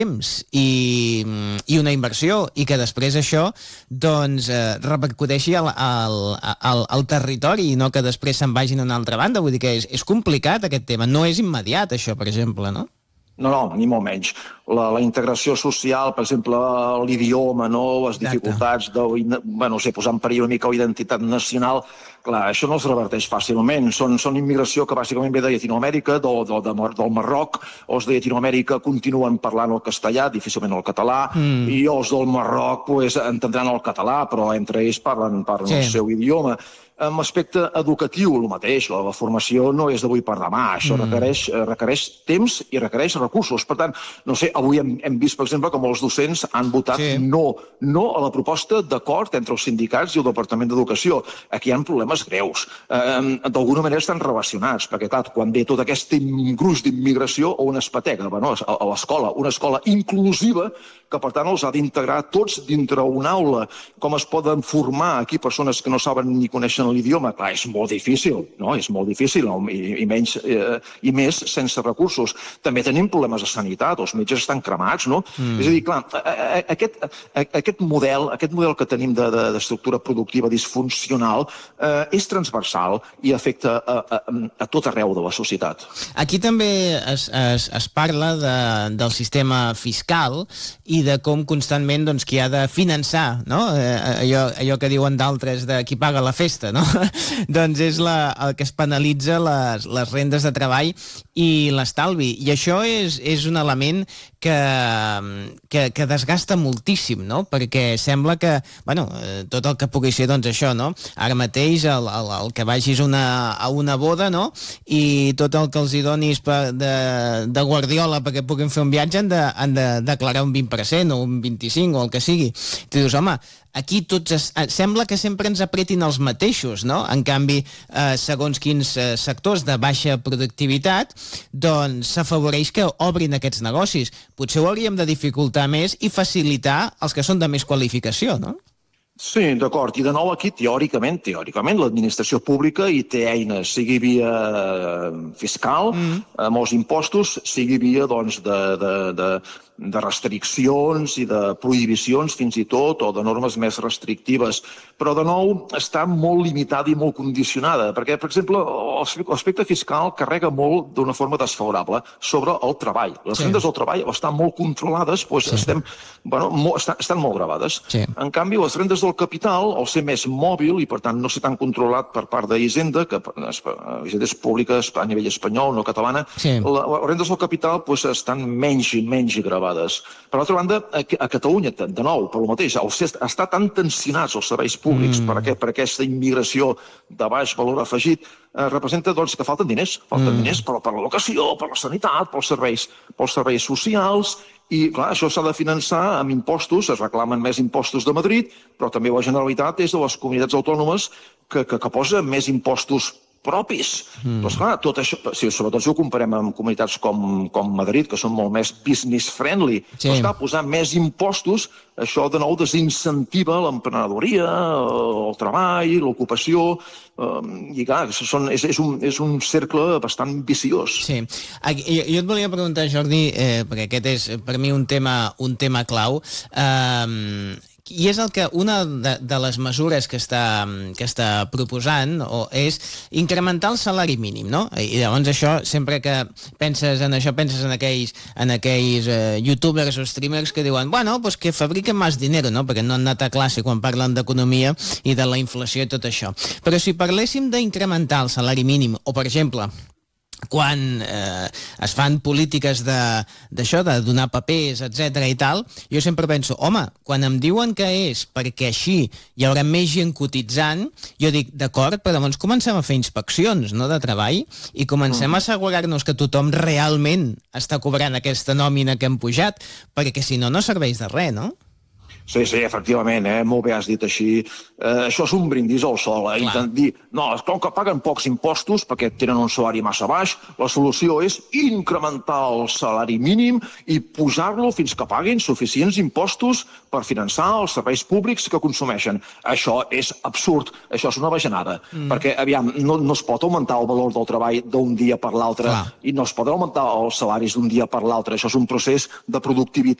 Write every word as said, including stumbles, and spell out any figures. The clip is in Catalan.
temps i, i una inversió, i que després això doncs, eh, repercuteixi al, al, al, al territori i no que després se'n vagin a una altra banda. Vull dir que és, és complicat aquest tema, no és immediat això, per exemple, no? No, no, ni molt menys. La, la integració social, per exemple, l'idioma, no? Les dificultats de, bueno, no sé, posar en perill una mica la identitat nacional, clar, això no es reverteix fàcilment. Són, són immigració que bàsicament ve de Llatinoamèrica, del, del, del Marroc, els de Llatinoamèrica continuen parlant el castellà, difícilment el català, mm. i els del Marroc pues, entendran el català, però entre ells parlen, parlen sí. el seu idioma. En l'aspecte educatiu, el mateix, la, la formació no és d'avui per demà, això mm. requereix, requereix temps i requereix recursos. Per tant, no sé, avui hem, hem vist, per exemple, com els docents han votat sí. no, no a la proposta d'acord entre els sindicats i el Departament d'Educació. Aquí hi ha problemes greus. Eh, D'alguna manera estan relacionats, perquè, clar, quan ve tot aquest gruix d'immigració o una espatega, bueno, a, a l'escola, una escola inclusiva, que per tant els ha d'integrar tots dintre una aula. Com es poden formar aquí persones que no saben ni coneixen l'idioma? Clar, és molt difícil, no? És molt difícil, no? I, i, menys, eh, i més sense recursos. També tenim problemes de sanitat, els metges estan cremats, no? Mm. És a dir, clar, aquest, aquest model, aquest model que tenim d'estructura de, de productiva disfuncional eh, és transversal i afecta a, a, a tot arreu de la societat. Aquí també es, es, es parla de, del sistema fiscal i de com constantment doncs, qui ha de finançar, no? Eh, allò, allò que diuen d'altres de qui paga la festa, no? Doncs és la, el que es penalitza les, les rendes de treball i l'estalvi. I això és, és un element que, que, que desgasta moltíssim, no? Perquè sembla que, bueno, tot el que pugui ser, doncs això, no? Ara mateix el, el, el que vagis una, a una boda, no? I tot el que els hi donis per, de, de guardiola perquè puguin fer un viatge han de, han de declarar un vint per cent o un vint-i-cinc o el que sigui. Tu dius, home, aquí tots es, sembla que sempre ens apretin els mateixos, no? En canvi, eh, segons quins eh, sectors de baixa productivitat, doncs s'afavoreix que obrin aquests negocis. Potser ho hauríem de dificultar més i facilitar els que són de més qualificació, no? Sí, d'acord. I de nou aquí, teòricament, teòricament, l'administració pública hi té eines, sigui via fiscal, mm. amb els impostos, sigui via, doncs, de, de, de, de restriccions i de prohibicions, fins i tot, o de normes més restrictives. Però, de nou, està molt limitada i molt condicionada, perquè, per exemple, l'aspecte fiscal carrega molt d'una forma desfavorable sobre el treball. Les sí. rendes del treball estan molt controlades, doncs sí. estem, bueno, molt, estan, estan molt gravades. Sí. En canvi, les rendes del capital, al ser més mòbil i, per tant, no ser tan controlat per part d'Hisenda, que Hisenda és pública a nivell espanyol, no catalana, sí. la, les rendes del capital pues, estan menys i menys gravades. Per l'altra banda, a, a Catalunya, de nou, per lo mateix, al ser, estar tan tensionats els serveis públics mm. per, aquest, per aquesta immigració de baix valor afegit, eh, representa doncs, que falten diners. Falten mm. diners per, per l'educació, per la sanitat, pels serveis, pels serveis socials. I, clar, això s'ha de finançar amb impostos, es reclamen més impostos de Madrid, però també la Generalitat és de les comunitats autònomes que, que, que posa més impostos propis. Mm. Doncs clar, tot això, si, sobretot si ho comparem amb comunitats com, com Madrid, que són molt més business-friendly, sí. doncs clar, posar més impostos, això de nou desincentiva l'emprenedoria, el treball, l'ocupació, i clar, són, és, és, un, és un cercle bastant viciós. Sí. Jo, jo et volia preguntar, Jordi, eh, perquè aquest és per mi un tema, un tema clau, eh, i és el que una de, de les mesures que està, que està proposant o és incrementar el salari mínim, no? I llavors això, sempre que penses en això, penses en aquells, en aquells eh, youtubers o streamers que diuen, bueno, pues que fabriquen més dinero, no? Perquè no han anat a classe quan parlen d'economia i de la inflació i tot això. Però si parléssim d'incrementar el salari mínim, o per exemple, quan eh, es fan polítiques d'això, de, de donar papers, etcètera i tal, jo sempre penso, home, quan em diuen que és perquè així hi haurà més gent cotitzant, jo dic, d'acord, però llavors comencem a fer inspeccions, no?, de treball, i comencem a assegurar-nos que tothom realment està cobrant aquesta nòmina que hem pujat, perquè si no, no serveix de res, no? Sí, sí, efectivament, eh? Molt bé has dit així. Eh, això és un brindis al sol, eh? I dir, no, com que paguen pocs impostos perquè tenen un salari massa baix, la solució és incrementar el salari mínim i pujar-lo fins que paguin suficients impostos per finançar els serveis públics que consumeixen. Això és absurd, això és una bajanada, mm. perquè, aviam, no, no es pot augmentar el valor del treball d'un dia per l'altre i no es poden augmentar els salaris d'un dia per l'altre. Això és un procés de productivitat